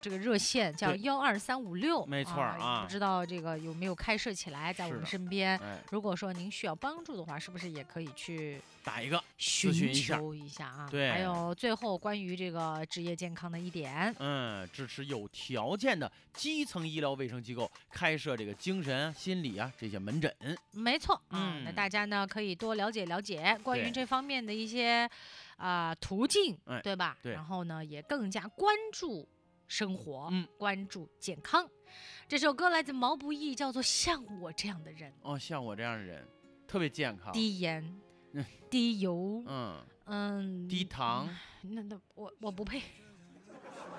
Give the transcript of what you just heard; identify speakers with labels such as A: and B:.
A: 这个热线叫12356，
B: 没错啊，
A: 不知道这个有没有开设起来在我们身边？如果说您需要帮助的话，是不是也可以去
B: 打一个
A: 寻求一下啊？
B: 对，
A: 还有最后关于这个职业健康的一点，
B: 支持有条件的基层医疗卫生机构开设这个精神、心理这些门诊。
A: 没错，那大家呢可以多了解了解关于这方面的一些途径，对吧？
B: 对，
A: 然后呢也更加关注生活，关注健康。这首歌来自毛不易，叫做《像我这样的人》。
B: 像我这样的人，特别健康，
A: 低盐，低油，
B: 低糖。
A: 那我不配。